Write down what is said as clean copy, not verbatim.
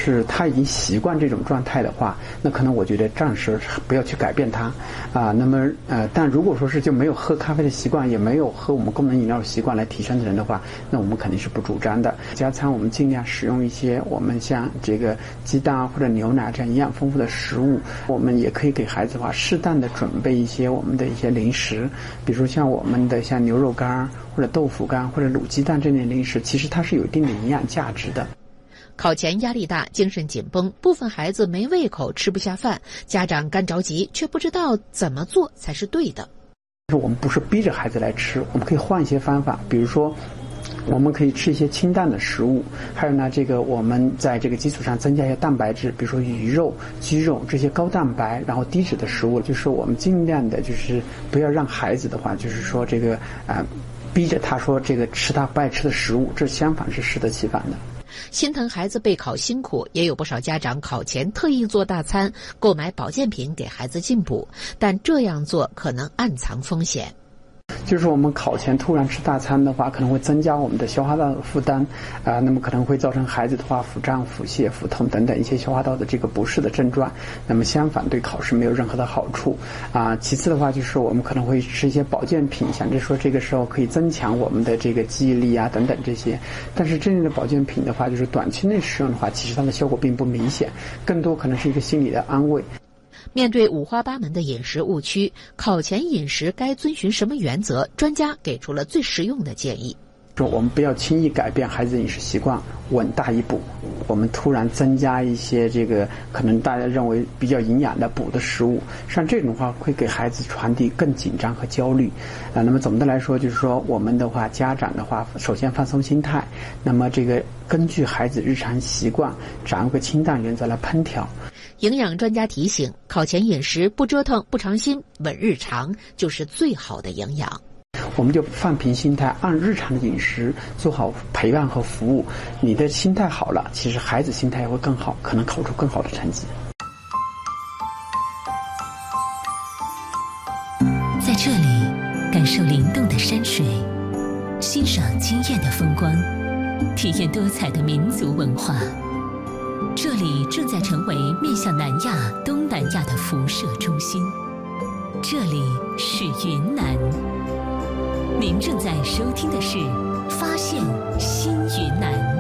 是他已经习惯这种状态的话，那可能我觉得暂时不要去改变他那么但如果说是就没有喝咖啡的习惯，也没有喝我们功能饮料的习惯来提升的人的话，那我们肯定是不主张的。加餐我们尽量使用一些我们像这个鸡蛋或者牛奶这样营养丰富的食物。我们也可以给孩子的话适当的准备一些我们的一些零食，比如像我们的像牛肉干或者豆腐干或者卤鸡蛋这类零食，其实它是有一定的营养价值的。 考前压力大，精神紧绷，部分孩子没胃口，吃不下饭，家长干着急，却不知道怎么做才是对的。 我们不是逼着孩子来吃，我们可以换一些方法，比如说我们可以吃一些清淡的食物，还有呢，这个我们在这个基础上增加一些蛋白质，比如说鱼肉、鸡肉这些高蛋白然后低脂的食物，就是我们尽量的就是不要让孩子的话就是说这个逼着他说这个吃他不爱吃的食物，这相反是适得其反的。 心疼孩子备考辛苦，也有不少家长考前特意做大餐，购买保健品给孩子进补，但这样做可能暗藏风险。 就是我们考前突然吃大餐的话，可能会增加我们的消化道的负担那么可能会造成孩子的话腹胀、腹泻、腹痛等等一些消化道的这个不适的症状，那么相反对考试没有任何的好处其次的话就是我们可能会吃一些保健品，想着说这个时候可以增强我们的这个记忆力等等这些，但是真正的保健品的话，就是短期内使用的话，其实它的效果并不明显，更多可能是一个心理的安慰。 面对五花八门的饮食误区，考前饮食该遵循什么原则？专家给出了最实用的建议。 说我们不要轻易改变孩子的饮食习惯，稳大于补。我们突然增加一些这个可能大家认为比较营养的补的食物，像这种话会给孩子传递更紧张和焦虑那么总的来说就是说，我们的话家长的话首先放松心态，那么这个根据孩子日常习惯掌握个清淡原则来烹调。 营养专家提醒，考前饮食不折腾、不尝新、稳日常就是最好的营养。 我们就放平心态，按日常的饮食做好陪伴和服务，你的心态好了，其实孩子心态也会更好，可能考出更好的成绩。 在这里感受灵动的山水，欣赏惊艳的风光，体验多彩的民族文化。这里正在成为面向南亚、东南亚的辐射中心。这里是云南。您正在收听的是《发现新云南》。